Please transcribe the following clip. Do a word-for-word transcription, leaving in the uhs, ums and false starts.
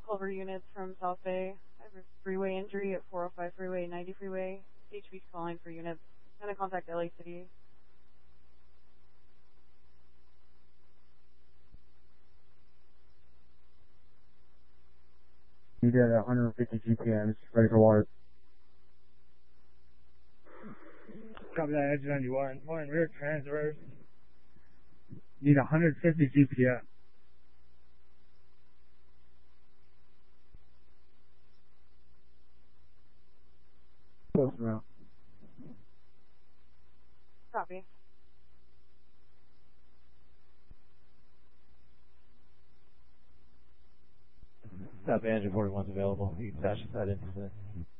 Culver units from South Bay. I have a freeway injury at four oh five freeway, ninety freeway. H B's calling for units. I'm going to contact L A City. Need at one hundred fifty G P M, ready for water. Copy that, Edge ninety-one. One rear transverse. Need one hundred fifty G P M. Close around. Copy. Stop engine forty-one's available. You can dash that into the